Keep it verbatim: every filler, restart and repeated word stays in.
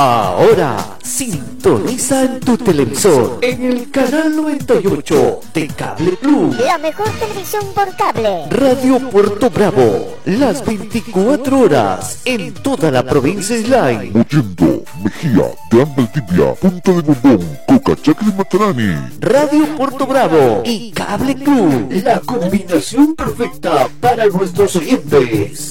Ahora sintoniza en tu televisor en el canal noventa y ocho de Cable Club. La mejor televisión por cable. Radio Puerto Bravo, las veinticuatro horas en toda la provincia Islay. Mollendo, Mejía, Gran Valdivia, Punta de Bombón, Cocachacre y Matarani. Radio Puerto Bravo y Cable Club, la combinación perfecta para nuestros oyentes.